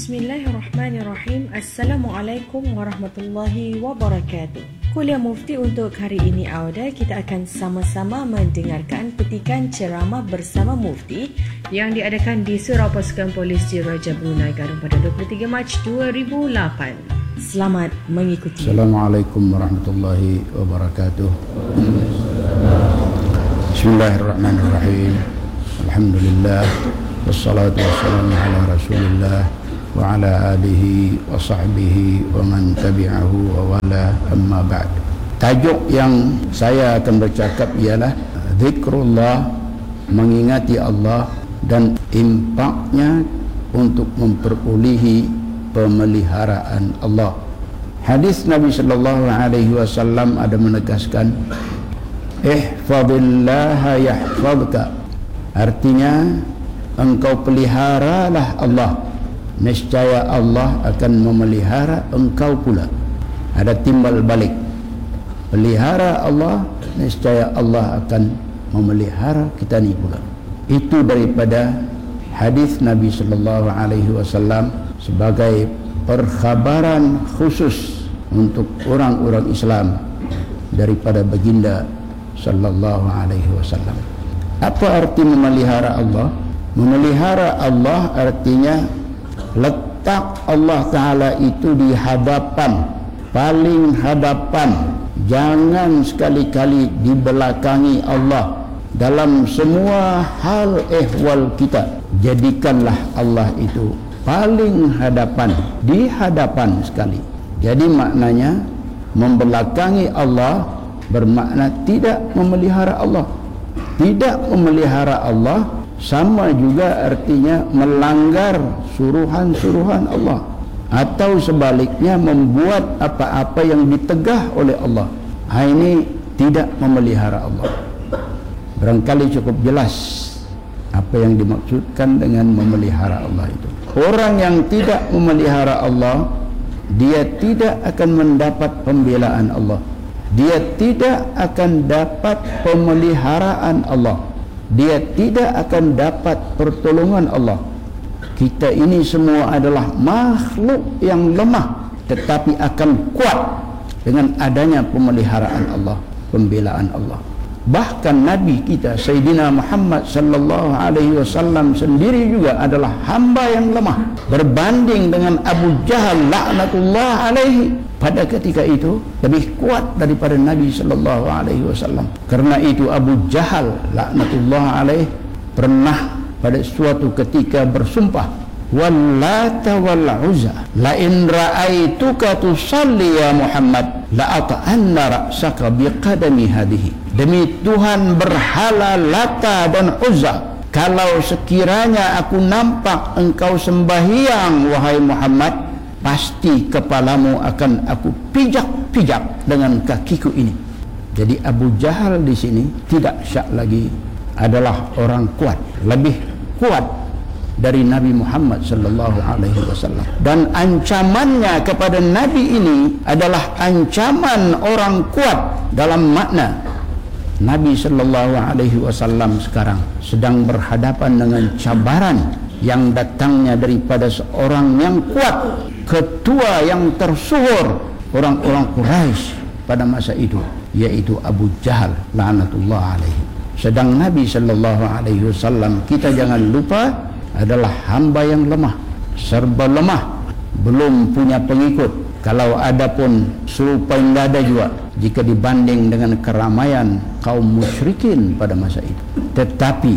Bismillahirrahmanirrahim. Assalamualaikum warahmatullahi wabarakatuh. Kuliah Mufti untuk hari ini Auda, kita akan sama-sama mendengarkan petikan ceramah bersama Mufti yang diadakan di Surau Pasukan Polis Diraja Brunei Darul pada 23 Mac 2008. Selamat mengikuti. Assalamualaikum warahmatullahi wabarakatuh. Bismillahirrahmanirrahim. Alhamdulillah. Wassalatu wassalamu ala Rasulillah wa ala alihi wa sahbihi wa man tabi'ahu wa wala, amma ba'd. Tajuk yang saya akan bercakap ialah zikrullah, mengingati Allah dan impaknya untuk memperolehi pemeliharaan Allah. Hadis Nabi sallallahu alaihi wasallam ada menegaskan, ihfazillaha yahfazka, artinya engkau peliharalah Allah, nescaya Allah akan memelihara engkau pula. Ada timbal balik, pelihara Allah, nescaya Allah akan memelihara kita ni pula. Itu daripada hadis Nabi sallallahu alaihi wasallam sebagai perkhabaran khusus untuk orang-orang Islam daripada baginda sallallahu alaihi wasallam. Apa arti memelihara Allah? Memelihara Allah artinya letak Allah Ta'ala itu di hadapan, paling hadapan. Jangan sekali-kali dibelakangi Allah dalam semua hal ehwal kita. Jadikanlah Allah itu paling hadapan, di hadapan sekali. Jadi maknanya membelakangi Allah bermakna tidak memelihara Allah. Tidak memelihara Allah sama juga artinya melanggar suruhan-suruhan Allah, atau sebaliknya membuat apa-apa yang ditegah oleh Allah. Ini tidak memelihara Allah. Barangkali cukup jelas apa yang dimaksudkan dengan memelihara Allah itu. Orang yang tidak memelihara Allah, dia tidak akan mendapat pembelaan Allah, dia tidak akan dapat pemeliharaan Allah, dia tidak akan dapat pertolongan Allah. Kita ini semua adalah makhluk yang lemah, tetapi akan kuat dengan adanya pemeliharaan Allah, pembelaan Allah. Bahkan Nabi kita Sayyidina Muhammad sallallahu alaihi wasallam sendiri juga adalah hamba yang lemah berbanding dengan Abu Jahal laknatullah alaihi. Pada ketika itu lebih kuat daripada Nabi sallallahu alaihi wasallam. Karena itu Abu Jahal laknatullah alaihi pernah pada suatu ketika bersumpah, wallata wal uzza la in ra'aituka tusalli ya Muhammad la ata'anna ra'saka biqadami hadhihi. Demi Tuhan berhala Lata dan Uzza, kalau sekiranya aku nampak engkau sembahyang wahai Muhammad, pasti kepalamu akan aku pijak-pijak dengan kakiku ini. Jadi Abu Jahal di sini tidak syak lagi adalah orang kuat, lebih kuat dari Nabi Muhammad sallallahu alaihi wasallam. Dan ancamannya kepada Nabi ini adalah ancaman orang kuat, dalam makna Nabi sallallahu alaihi wasallam sekarang sedang berhadapan dengan cabaran yang datangnya daripada seorang yang kuat, ketua yang tersuhur orang-orang Quraisy pada masa itu, yaitu Abu Jahal laknatullah alaihi. Sedang Nabi sallallahu alaihi wasallam, kita jangan lupa, adalah hamba yang lemah, serba lemah, belum punya pengikut. Kalau ada pun serupa tidak ada juga jika dibanding dengan keramaian kaum musyrikin pada masa itu. Tetapi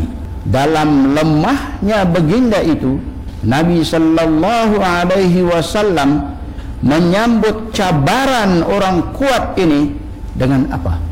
dalam lemahnya baginda itu, Nabi sallallahu alaihi wasallam menyambut cabaran orang kuat ini dengan apa?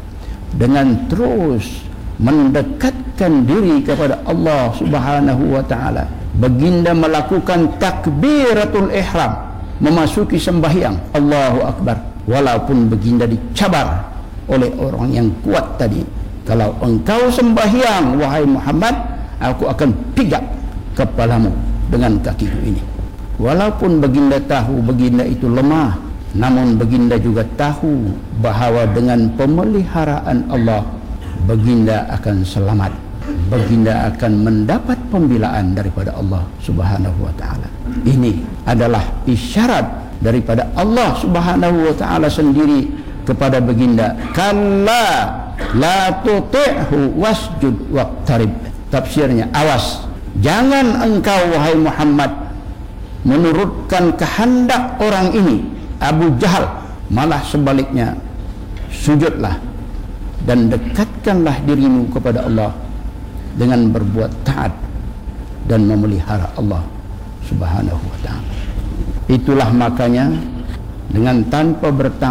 Dengan terus mendekatkan diri kepada Allah Subhanahu wa taala. Baginda melakukan takbiratul ihram, memasuki sembahyang, Allahu Akbar. Walaupun baginda dicabar oleh orang yang kuat tadi, kalau engkau sembahyang wahai Muhammad, aku akan pijak kepalamu dengan kakiku ini. Walaupun baginda tahu baginda itu lemah, namun baginda juga tahu bahawa dengan pemeliharaan Allah, baginda akan selamat. baginda akan mendapat pembelaan daripada Allah Subhanahu wa taala. Ini adalah isyarat daripada Allah Subhanahu wa taala sendiri kepada baginda, kalla la tuti'hu wasjud waqtarib. Tafsirnya, awas, jangan engkau wahai Muhammad menurutkan kehendak orang ini Abu Jahal, malah sebaliknya sujudlah dan dekatkanlah dirimu kepada Allah dengan berbuat taat dan memelihara Allah Subhanahu wa taala. Itulah makanya dengan tanpa bertanya